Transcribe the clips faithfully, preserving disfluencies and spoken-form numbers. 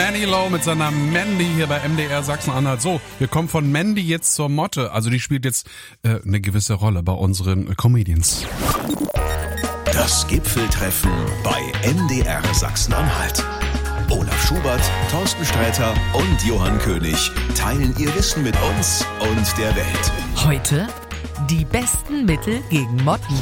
Manny Low mit seiner Mandy hier bei M D R Sachsen-Anhalt. So, wir kommen von Mandy jetzt zur Motte. Also die spielt jetzt äh, eine gewisse Rolle bei unseren äh, Comedians. Das Gipfeltreffen bei M D R Sachsen-Anhalt. Olaf Schubert, Thorsten Sträter und Johann König teilen ihr Wissen mit uns und der Welt. Heute die besten Mittel gegen Motten.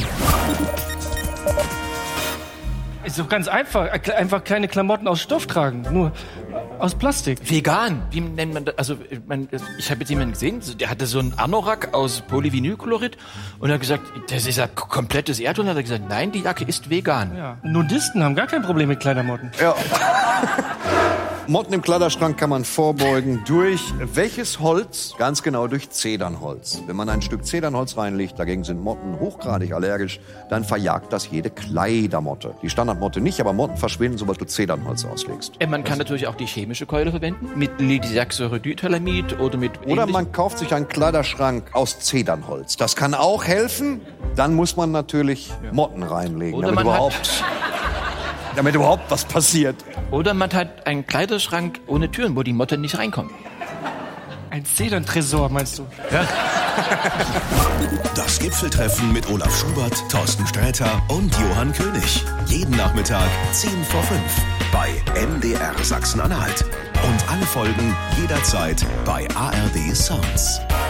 Ist doch ganz einfach. Einfach kleine Klamotten aus Stoff tragen. Nur aus Plastik. Vegan. Wie nennt man das? Also, man, ich habe jetzt jemanden gesehen, der hatte so einen Anorak aus Polyvinylchlorid und er hat gesagt, das ist ja komplettes Erdöl. Und hat er gesagt, nein, die Jacke ist vegan. Ja. Nudisten haben gar kein Problem mit Kleidermotten. Ja. Motten im Kleiderschrank kann man vorbeugen durch welches Holz? Ganz genau durch Zedernholz. Wenn man ein Stück Zedernholz reinlegt, dagegen sind Motten hochgradig allergisch, dann verjagt das jede Kleidermotte. Die Standardmotte nicht, aber Motten verschwinden, sobald du Zedernholz auslegst. Äh, man kann natürlich auch die chemische Keule verwenden, mit Lysergsäuredithalamid oder mit... Oder man kauft sich einen Kleiderschrank aus Zedernholz. Das kann auch helfen. Dann muss man natürlich Motten reinlegen, Oder damit man überhaupt... damit überhaupt was passiert. Oder man hat einen Kleiderschrank ohne Türen, wo die Motten nicht reinkommen. Ein Zederntresor, meinst du? Ja. Das Gipfeltreffen mit Olaf Schubert, Thorsten Sträter und Johann König. Jeden Nachmittag zehn vor fünf bei M D R Sachsen-Anhalt. Und alle Folgen jederzeit bei A R D Sounds.